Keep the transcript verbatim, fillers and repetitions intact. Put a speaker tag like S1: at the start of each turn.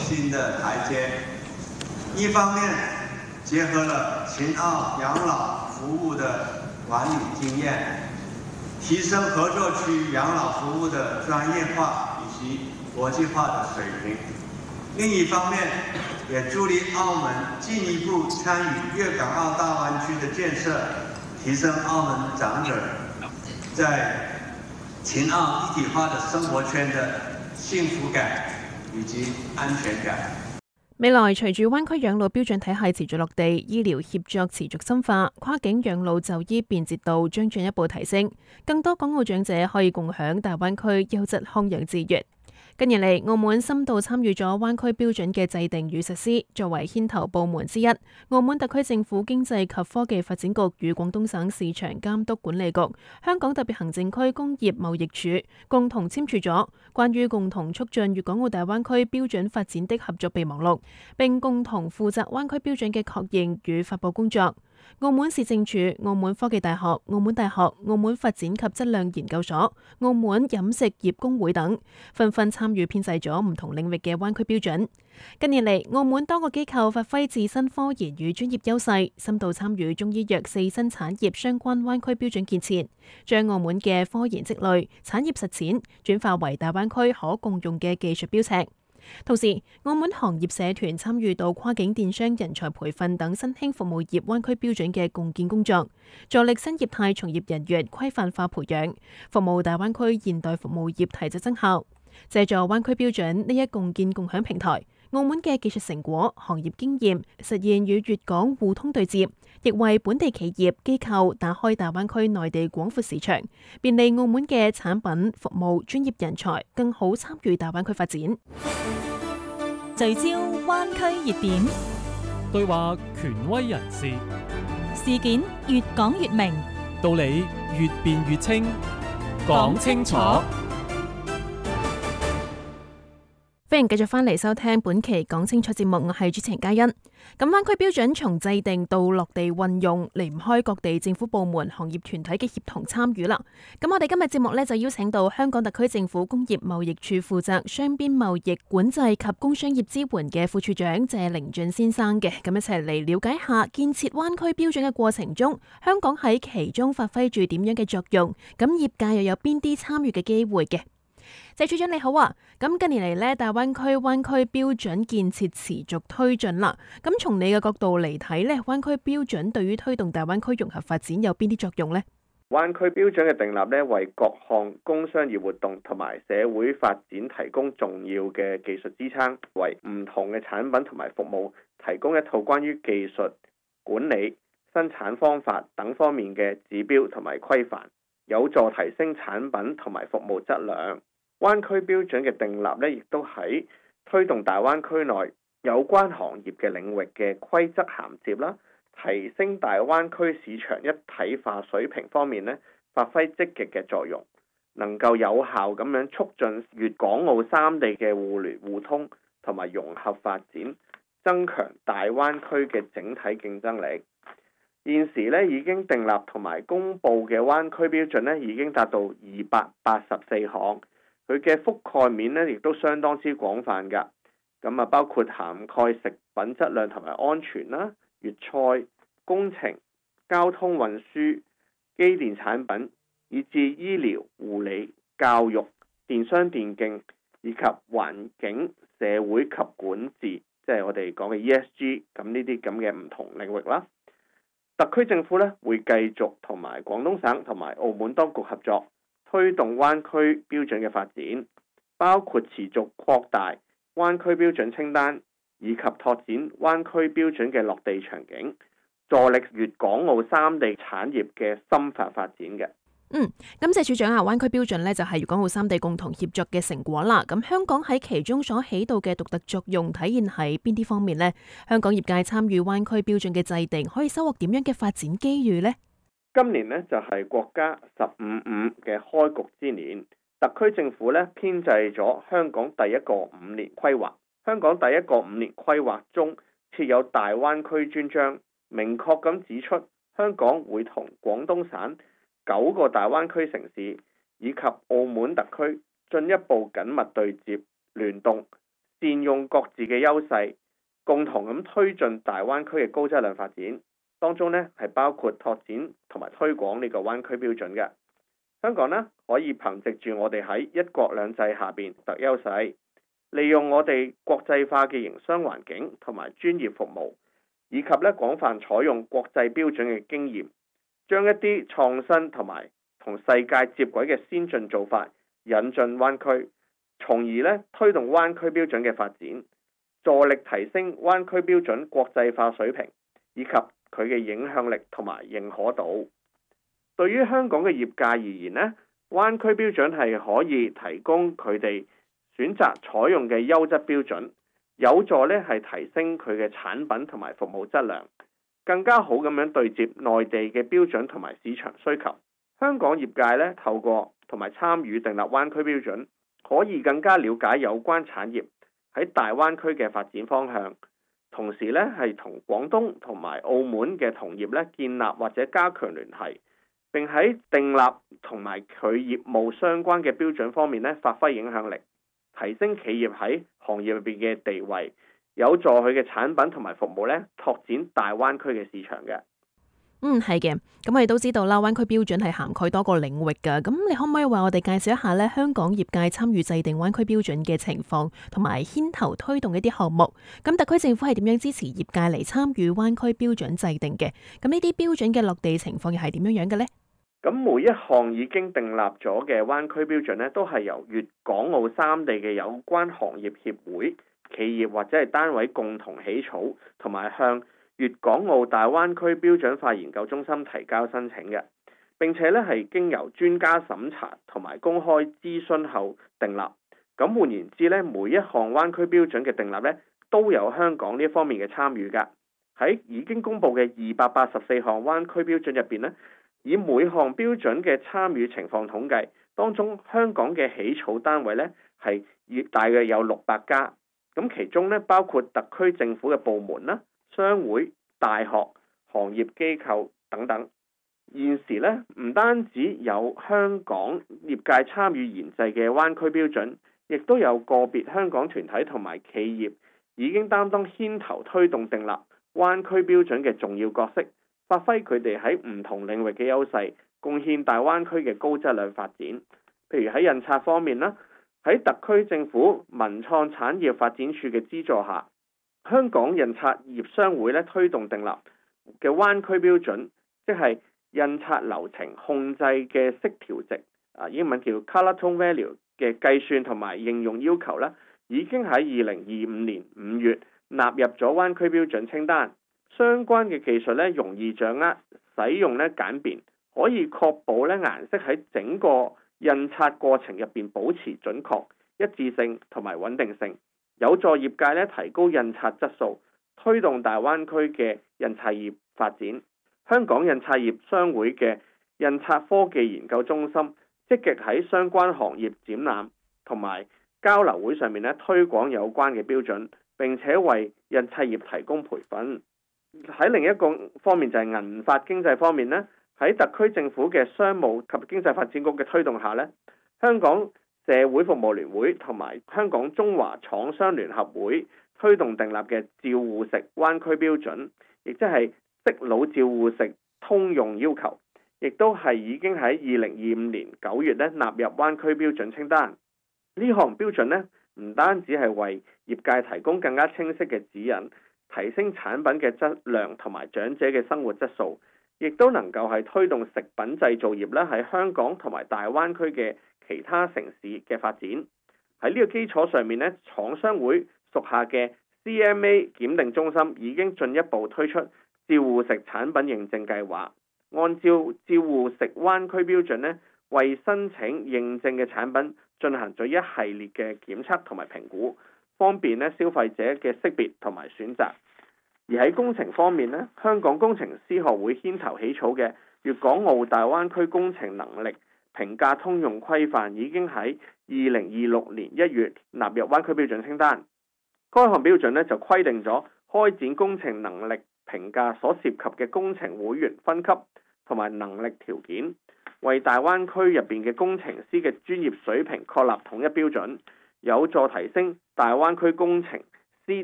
S1: 新的台阶。一方面结合了秦澳养老服务的管理经验，提升合作区养老服务的专业化以及国际化的水平。另一方面，也助力澳门进一步参与粤港澳大湾区的建设，提升澳門長者在秦澳一體化的生活圈的幸福感以及安全感。
S2: 未來隨住灣區養老標準體系持續落地，醫療協作持續深化，跨境養老就醫便捷度將進一步提升，更多港澳長者可以共享大灣區優質康養資源。近年嚟，澳門深度參與咗灣區標準嘅制定與實施，作為牽頭部門之一，澳門特區政府經濟及科技發展局與廣東省市場監督管理局、香港特別行政區工業貿易署共同簽署咗關於共同促進粵港澳大灣區標準發展的合作備忘錄，並共同負責灣區標準嘅確認與發佈工作。澳門市政署、澳門科技大學、澳門大學、澳門發展及質量研究所、澳門飲食業工會等紛紛參與編製咗唔同領域嘅灣區標準。近年嚟，澳門多個機構發揮自身科研與專業優勢，深度參與中醫藥四新產業相關灣區標準建設，將澳門嘅科研積累、產業實踐轉化為大灣區可共用嘅技術標尺。同時，澳門行業社團參與到跨境電商人才培訓等新興服務業灣區標準嘅共建工作，助力新業態從業人員規範化培養，服務大灣區現代服務業提質增效。借助灣區標準呢一共建共享平台，澳門嘅技術成果、行業經驗實現與粵港互通對接，亦為本地企業機構打開大灣區內地廣闊市場，便利澳門嘅產品、服務、專業人才更好參與大灣區發展。
S3: 聚焦灣區熱點，
S4: 對話權威人士，
S3: 事件越講越明，
S4: 道理越辯越清，講清楚。
S2: 歡迎繼續翻嚟收聽本期講清楚節目，我係主持人嘉欣。咁灣區標準從制定到落地運用，離唔開各地政府部門、行業團體嘅協同參與啦。咁我哋今日節目呢，就邀請到香港特區政府工業貿易處負責雙邊貿易管制及工商業支援嘅副處長謝靈峻先生嘅，咁一齊嚟了解下建設灣區標準嘅過程中，香港喺其中發揮住點樣嘅作用，咁業界又有邊啲參與嘅機會嘅？謝處長你好啊，咁近年嚟呢，大灣區灣區標準建設持續推進啦。咁從你嘅角度嚟睇呢，灣區標準對於推動大灣區融合發展有邊啲作用呢？
S5: 灣區標準嘅訂立呢，為各項工商業活動同埋社會發展提供重要嘅技術支撐，為唔同嘅產品同埋服務提供一套關於技術管理、生產方法等方面嘅指標同埋規範，有助提升產品同埋服務質量。灣區標準嘅訂立呢，亦都喺推動大灣區內有關行業嘅領域嘅規則銜接啦，提升大灣區市場一體化水平方面呢，發揮積極嘅作用，能夠有效咁樣促進粵港澳三地嘅互聯互通同埋融合發展，增強大灣區嘅整體競爭力。現時呢，已經訂立同埋公布嘅灣區標準呢，已經達到二百八十四項。佢嘅覆蓋面咧，亦都相當之廣泛㗎。咁啊，包括涵蓋食品質量同埋安全啦、粵菜、工程、交通運輸、機電產品，以至醫療、護理、教育、電商電競，以及環境、社會及管治，即係我哋講嘅 E S G。咁呢啲咁嘅唔同領域啦，特區政府咧會繼續同埋廣東省同埋澳門當局合作，推動灣區標準嘅發展，包括持續擴大灣區標準清單，以及拓展灣區標準嘅落地場景，助力粵港澳三地產業嘅深化發展嘅。
S2: 嗯，咁謝處長啊，灣區標準呢就係粵港澳三地共同協作嘅成果啦。咁香港喺其中所起到嘅獨特作用，體現喺邊啲方面呢？香港業界參與灣區標準嘅制定，可以收穫點樣嘅發展機遇呢？
S5: 今年呢，就係國家十五五嘅開局之年，特區政府呢編製咗香港第一個五年規劃。香港第一個五年規劃中設有大灣區專章，明確咁指出香港會同廣東省九個大灣區城市以及澳門特區進一步緊密對接聯動， 善用各自嘅優勢，共同咁推進大灣區嘅高質量發展。當中呢係包括拓展同埋推廣呢個灣區標準嘅。香港呢可以憑藉住我哋喺一國兩制下邊特優勢，利用我哋國際化嘅營商環境同埋專業服務，以及咧廣泛採用國際標準嘅經驗，將一啲創新同埋同世界接軌嘅先進做法引進灣區，從而咧推動灣區標準嘅發展，助力提升灣區標準國際化水平，以及佢嘅影響力同埋認可度。對於香港嘅業界而言呢，灣區標準係可以提供佢哋選擇採用嘅優質標準，有助咧係提升佢嘅產品同埋服務質量，更加好咁樣對接內地嘅標準同埋市場需求。香港業界咧透過同埋參與訂立灣區標準，可以更加了解有關產業喺大灣區嘅發展方向，同時咧係同廣東同埋澳門嘅同業咧建立或者加強聯繫，並喺訂立同埋佢業務相關嘅標準方面咧發揮影響力，提升企業喺行業入邊嘅地位，有助佢嘅產品同埋服務咧拓展大灣區嘅市場嘅。
S2: 嗯，係嘅。咁我哋都知道啦，灣區標準係涵蓋多個領域㗎。咁你可唔可以為我哋介紹一下咧香港業界參與制定灣區標準嘅情況，同埋牽頭推動一啲項目？咁特區政府係點樣支持業界嚟參與灣區標準制定嘅？咁呢啲標準嘅落地情況又係點樣樣嘅呢？
S5: 咁每一項已經訂立咗嘅灣區標準咧，都係由粵港澳三地嘅有關行業協會、企業或者係單位共同起草，同埋向粵港澳大灣區標準化研究中心提交申請嘅。並且咧係經由專家審查同埋公開諮詢後訂立。咁換言之咧，每一項灣區標準嘅訂立咧，都有香港呢一方面嘅參與㗎。喺已經公布嘅二百八十四項灣區標準入邊咧，以每項標準嘅參與情況統計，當中香港嘅起草單位咧係大約有六百家，咁其中咧包括特區政府嘅部門啦、商會、大學、行業機構等等。現時咧唔單止有香港業界參與研製嘅灣區標準，亦都有個別香港團體同埋企業已經擔當牽頭推動訂立灣區標準嘅重要角色，發揮佢哋喺唔同領域嘅優勢，貢獻大灣區嘅高質量發展。譬如喺印刷方面啦，喺特區政府文創產業發展處嘅資助下，香港印刷業商會咧推動訂立嘅灣區標準，即係印刷流程控制嘅色調值，啊英文叫 Color Tone Value 嘅計算同埋應用要求咧，已經喺二零二五年五月納入咗灣區標準清單。相關嘅技術咧容易掌握，使用咧簡便，可以確保咧顏色喺整個印刷過程入邊保持準確、一致性同埋穩定性，有助業界咧提高印刷質素，推動大灣區嘅印刷業發展。香港印刷業商會嘅印刷科技研究中心積極喺相關行業展覽同埋交流會上面咧推廣有關嘅標準，並且為印刷業提供培訓。喺另一個方面就係銀髮經濟方面呢，喺特區政府嘅商務及經濟發展局嘅推動下呢，香港社會服務聯會同埋香港中華廠商聯合會推動訂立嘅照護食灣區標準，亦即係適老照護食通用要求，亦都係已經喺二零二五年九月咧納入灣區標準清單。呢項標準呢，唔單止係為業界提供更加清晰嘅指引，提升產品嘅質量同埋長者嘅生活質素，亦都能夠係推動食品製造業咧喺香港同埋大灣區嘅其他城市嘅發展。喺呢個基礎上面咧，廠商會屬下嘅 C M A 檢定中心已經進一步推出照護食產品認證計劃，按照照護食灣區標準咧，為申請認證嘅產品進行咗一系列嘅檢測同埋評估，方便咧消費者嘅識別同埋選擇。而喺工程方面咧，香港工程師學會牽頭起草嘅粵港澳大灣區工程能力評價通用規範已經喺二零二六年一月納入灣區標準清單。該項標準咧就規定咗開展工程能力評價所涉及嘅工程會員分級同埋能力條件，為大灣區入邊嘅工程師嘅專業水平確立統一標準，有助提升大灣區工程